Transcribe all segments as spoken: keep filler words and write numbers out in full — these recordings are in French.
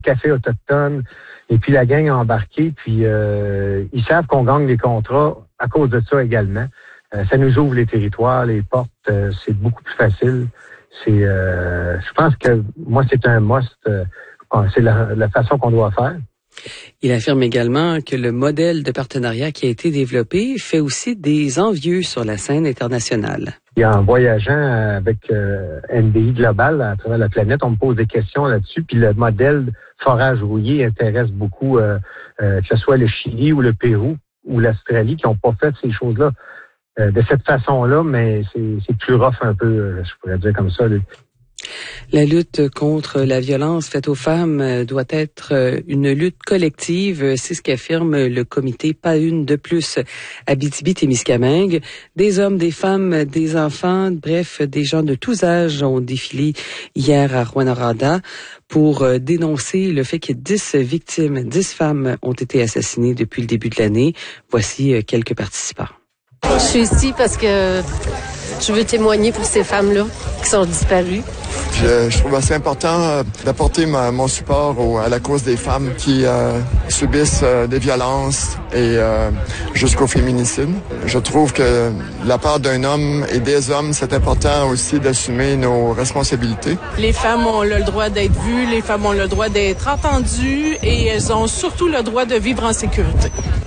café autochtone. Et puis la gang a embarqué, puis euh, ils savent qu'on gagne des contrats à cause de ça également. Euh, ça nous ouvre les territoires, les portes, euh, c'est beaucoup plus facile. C'est, euh, je pense que moi c'est un must. Euh, c'est la, la façon qu'on doit faire. Il affirme également que le modèle de partenariat qui a été développé fait aussi des envieux sur la scène internationale. Et en voyageant avec euh, N B I Global à travers la planète, on me pose des questions là-dessus. Puis le modèle forage rouillé intéresse beaucoup, euh, euh, que ce soit le Chili ou le Pérou ou l'Australie, qui n'ont pas fait ces choses-là euh, de cette façon-là, mais c'est, c'est plus rough un peu, euh, je pourrais dire comme ça. Là. La lutte contre la violence faite aux femmes doit être une lutte collective, c'est ce qu'affirme le comité Pas une de plus. Abitibi-Témiscamingue, des hommes, des femmes, des enfants, bref, des gens de tous âges ont défilé hier à Rouyn-Noranda pour dénoncer le fait que dix victimes, dix femmes ont été assassinées depuis le début de l'année. Voici quelques participants. Je suis ici parce que je veux témoigner pour ces femmes-là qui sont disparues. Je, je trouve assez important euh, d'apporter ma, mon support au, à la cause des femmes qui euh, subissent euh, des violences et euh, jusqu'au féminicide. Je trouve que de la part d'un homme et des hommes, c'est important aussi d'assumer nos responsabilités. Les femmes ont le droit d'être vues, les femmes ont le droit d'être entendues et elles ont surtout le droit de vivre en sécurité.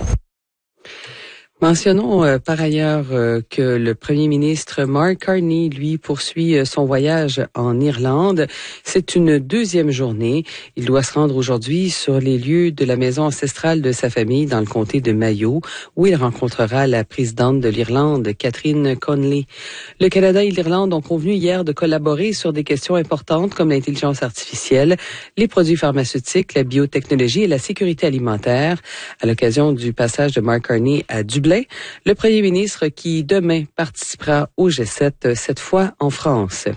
Mentionnons euh, par ailleurs euh, que le premier ministre Mark Carney, lui, poursuit euh, son voyage en Irlande. C'est une deuxième journée. Il doit se rendre aujourd'hui sur les lieux de la maison ancestrale de sa famille dans le comté de Mayo, où il rencontrera la présidente de l'Irlande, Catherine Connolly. Le Canada et l'Irlande ont convenu hier de collaborer sur des questions importantes comme l'intelligence artificielle, les produits pharmaceutiques, la biotechnologie et la sécurité alimentaire. À l'occasion du passage de Mark Carney à Dublin, le premier ministre qui demain participera au G sept, cette fois en France.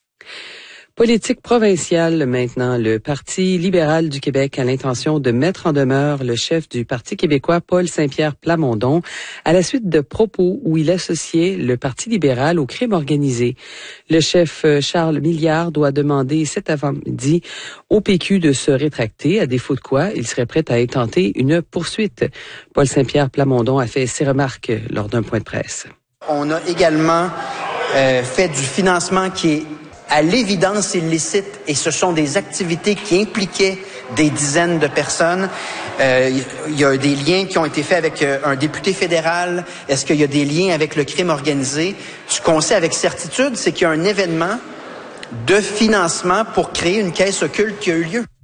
Politique provinciale maintenant. Le Parti libéral du Québec a l'intention de mettre en demeure le chef du Parti québécois, Paul Saint-Pierre Plamondon, à la suite de propos où il associait le Parti libéral au crime organisé. Le chef Charles Milliard doit demander cet avant-midi au P Q de se rétracter, à défaut de quoi il serait prêt à intenter une poursuite. Paul Saint-Pierre Plamondon a fait ses remarques lors d'un point de presse. On a également euh, fait du financement qui est à l'évidence illicite, et ce sont des activités qui impliquaient des dizaines de personnes. Euh, il y a des liens qui ont été faits avec euh, un député fédéral. Est-ce qu'il y a des liens avec le crime organisé? Ce qu'on sait avec certitude, c'est qu'il y a un événement de financement pour créer une caisse occulte qui a eu lieu.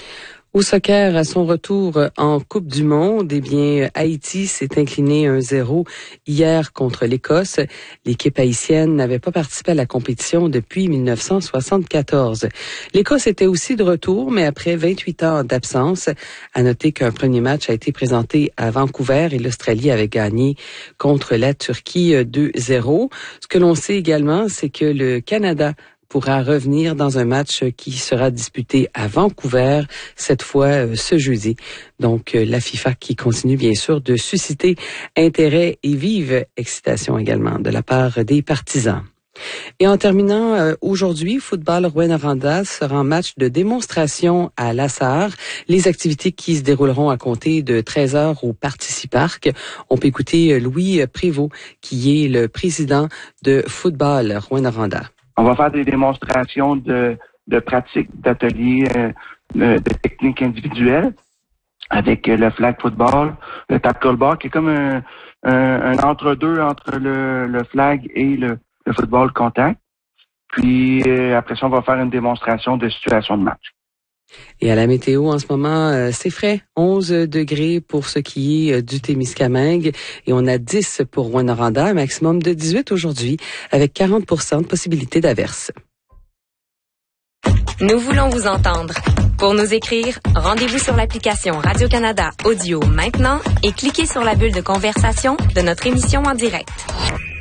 Au soccer, à son retour en Coupe du Monde, eh bien, Haïti s'est incliné un zéro hier contre l'Écosse. L'équipe haïtienne n'avait pas participé à la compétition depuis dix-neuf cent soixante-quatorze. L'Écosse était aussi de retour, mais après vingt-huit ans d'absence. À noter qu'un premier match a été présenté à Vancouver et l'Australie avait gagné contre la Turquie deux zéro. Ce que l'on sait également, c'est que le Canada pourra revenir dans un match qui sera disputé à Vancouver, cette fois euh, ce jeudi. Donc, euh, la FIFA qui continue bien sûr de susciter intérêt et vive excitation également de la part des partisans. Et en terminant, euh, aujourd'hui, Football Rouyn-Noranda sera en match de démonstration à Lassar. Les activités qui se dérouleront à compter de treize heures au Participarc. On peut écouter Louis Prévost, qui est le président de Football Rouyn-Noranda. On va faire des démonstrations de, de pratiques, d'ateliers, euh, de techniques individuelles avec le flag football, le tackle ball, qui est comme un, un, un entre-deux entre le, le flag et le, le football contact. Puis euh, après ça, on va faire une démonstration de situation de match. Et à la météo, en ce moment, euh, c'est frais. onze degrés pour ce qui est euh, du Témiscamingue. Et on a dix pour Rouyn-Noranda, un maximum de dix-huit aujourd'hui, avec quarante pour cent de possibilité d'averse. Nous voulons vous entendre. Pour nous écrire, rendez-vous sur l'application Radio-Canada Audio maintenant et cliquez sur la bulle de conversation de notre émission en direct.